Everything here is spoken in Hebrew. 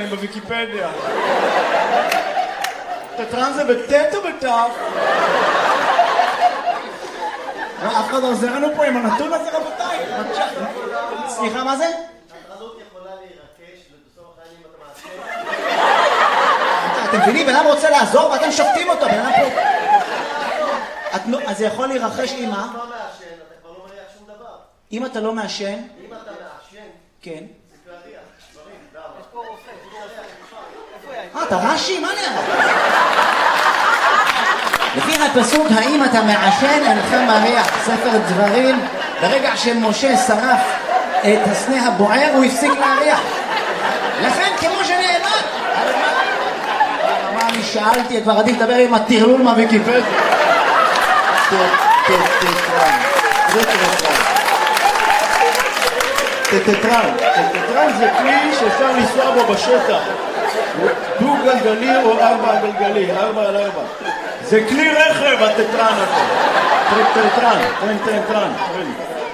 בוויקיפדיה. תתרן זה בטט או בטף? אף אחד עוזר לנו פה עם הנתון הזה רבותיי. סליחה, מה זה? הטרדות יכולה להירקש ובסוף החיים אם אתה מעשה. אתם מבינים? בן אדם רוצה לעזור ואתם שופטים אותו. בן אדם פה... אז זה יכול להירחש עם מה? אם אתה לא מעשן, אתה כבר לא מריח שום דבר. אם אתה לא מעשן? אם אתה מעשן, כן. זה כבר ריח. דברים, דם. יש פה רופא. אתה רש"י? מה נראה? לפי הפסוק, האם אתה מעשן אינך מריח, ספר דברים, ברגע שמשה שרף את הסנה הבוער הוא הפסיק להריח. לכן כמו שנאמר, מה אני שאלתי, כבר עדיף לדבר עם הטרלול מהוויקיפדיה. טטרן זה כלי שאפשר לנסוע בו בשטח, דו גלגלי או 4 גלגלי, 4 על 4. זה כלי רכב הטטרן הזה. טטרן.